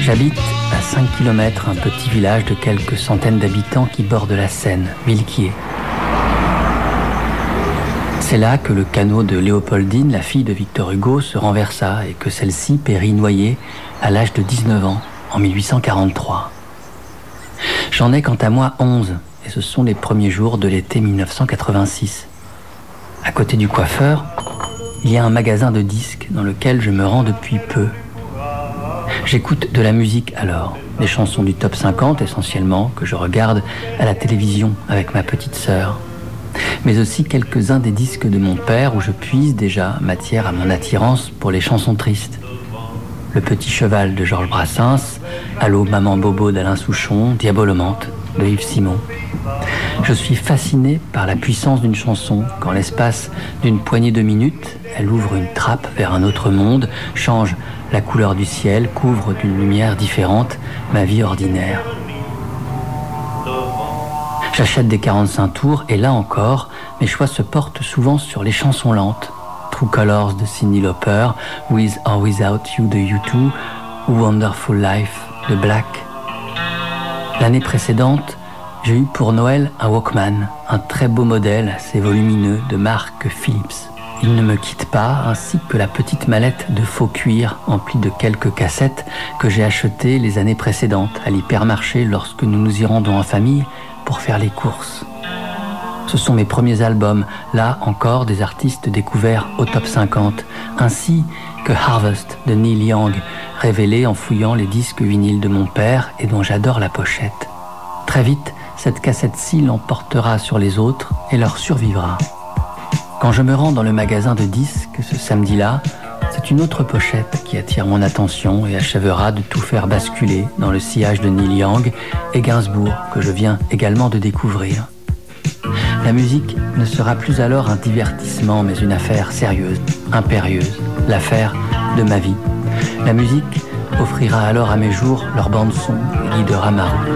J'habite à 5 km un petit village de quelques centaines d'habitants qui borde la Seine, Villequier. C'est là que le canot de Léopoldine, la fille de Victor Hugo, se renversa et que celle-ci périt noyée à l'âge de 19 ans, en 1843. J'en ai quant à moi 11, et ce sont les premiers jours de l'été 1986. À côté du coiffeur, il y a un magasin de disques dans lequel je me rends depuis peu. J'écoute de la musique alors, des chansons du top 50 essentiellement, que je regarde à la télévision avec ma petite sœur. Mais aussi quelques-uns des disques de mon père où je puise déjà matière à mon attirance pour les chansons tristes. Le Petit Cheval de Georges Brassens, Allô Maman Bobo d'Alain Souchon, Diabolomante de Yves Simon. Je suis fasciné par la puissance d'une chanson quand l'espace d'une poignée de minutes, elle ouvre une trappe vers un autre monde, change la couleur du ciel, couvre d'une lumière différente ma vie ordinaire. J'achète des 45 tours et là encore, mes choix se portent souvent sur les chansons lentes. True Colors de Cyndi Lauper, With or Without You de U2 ou Wonderful Life de Black. L'année précédente, j'ai eu pour Noël un Walkman, un très beau modèle assez volumineux de marque Philips. Il ne me quitte pas, ainsi que la petite mallette de faux cuir emplie de quelques cassettes que j'ai achetées les années précédentes à l'hypermarché lorsque nous nous y rendons en famille pour faire les courses. Ce sont mes premiers albums, là encore des artistes découverts au top 50, ainsi que Harvest de Neil Young, révélé en fouillant les disques vinyles de mon père et dont j'adore la pochette. Très vite, cette cassette-ci l'emportera sur les autres et leur survivra. Quand je me rends dans le magasin de disques ce samedi-là, c'est une autre pochette qui attire mon attention et achèvera de tout faire basculer dans le sillage de Neil Young et Gainsbourg que je viens également de découvrir. La musique ne sera plus alors un divertissement mais une affaire sérieuse, impérieuse, l'affaire de ma vie. La musique offrira alors à mes jours leur bande-son et guidera ma route.